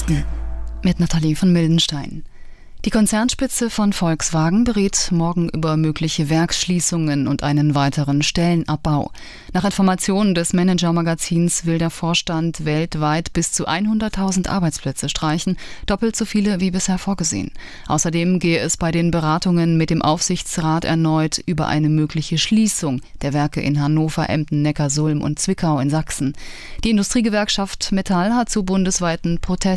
Nachrichten mit Nathalie von Mildenstein. Die Konzernspitze von Volkswagen berät morgen über mögliche Werksschließungen und einen weiteren Stellenabbau. Nach Informationen des Manager-Magazins will der Vorstand weltweit bis zu 100.000 Arbeitsplätze streichen, doppelt so viele wie bisher vorgesehen. Außerdem gehe es bei den Beratungen mit dem Aufsichtsrat erneut über eine mögliche Schließung der Werke in Hannover, Emden, Neckarsulm und Zwickau in Sachsen. Die Industriegewerkschaft Metall hat zu bundesweiten Protesten